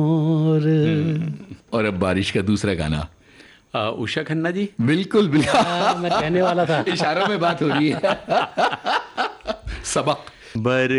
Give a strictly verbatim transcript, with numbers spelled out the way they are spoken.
और और अब बारिश का दूसरा गाना। आ, उषा खन्ना जी। बिल्कुल बिल्कुल, हाँ, मैं कहने वाला था। इशारों में बात हो रही है। सबक। बर